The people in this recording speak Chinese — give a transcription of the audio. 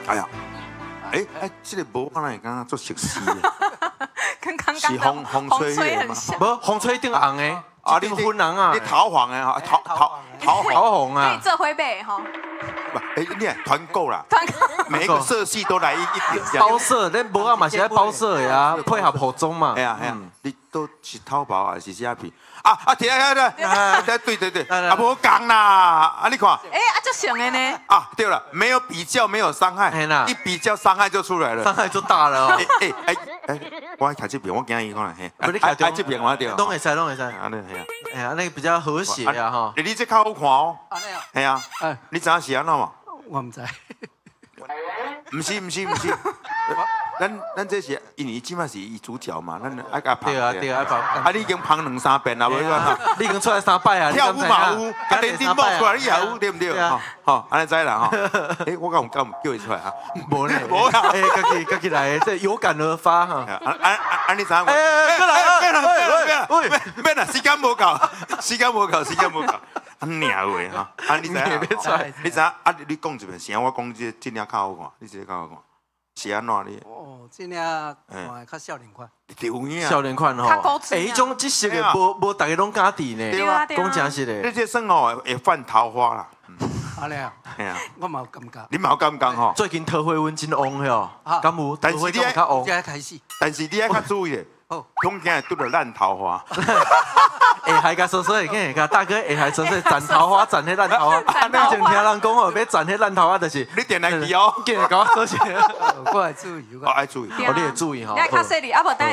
哎呀，这个无可能刚刚做熟悉的， 跟刚是刚风红吹叶吗？ 吹很像。 无红吹定红的， 啊， 定粉红啊你，桃黄的哈，桃黄， 红啊可以，做回背哈， 不，你看团购啦， 团每一个色系都来一点这样。 包色，你无啊嘛是爱包色的啊，配合服装嘛。 哎呀，你都是淘宝还是虾皮？啊，对，啊，无讲啦，啊，你看。 哎啊，就像的呢。 啊，对了，没有比较，没有伤害，一比较伤害就出来了， 伤害就大了哦。 我爱看这边，我惊伊讲嘿， 不你看这边我对， 拢会使，拢会使。 啊，对系啊， 哎呀，那个比较和谐啊哈。 你这较好看哦， 安尼啊， 系啊，你知影是安怎嘛？ 我唔知。 唔是，咱这是因为即摆是伊主角嘛，咱爱甲捧。 对啊，爱捧。 啊，你已经捧两三遍啦，无啦。 你已经出来3摆啊， 跳舞嘛有，啊，连你摸出来你也有，对不对？吼，安尼知啦吼。我敢叫伊出来啊？ 无呢， 无啦。 家己来，这有感而发哈。 你知影？ 过来， 免啦，时间无够。鸟话哈，你知影？你知影？你讲一遍，啥？我讲这领较好看，你这较好看，是安怎你？ 哦，这领看较少年款。 对呀， 少年款吼。迄种即色的无大家拢敢滴呢。 对啊， 讲真实的。 你这算哦会犯桃花啦。 安尼啊？ 系啊， 我嘛有感觉。 你嘛有感觉吼？ 最近桃花运真旺吼，敢有？ 但是你较旺。 才开始。 但是你爱较注意，恐惊会拄到烂桃花。 下海甲说说会见下大哥下海说说斩桃花斩迄烂桃花，以前听人讲吼要斩迄烂桃花就是你点来记哦， 见甲我说些， 我会注意， 我爱注意， 你会注意吼。 你爱较细腻，啊无等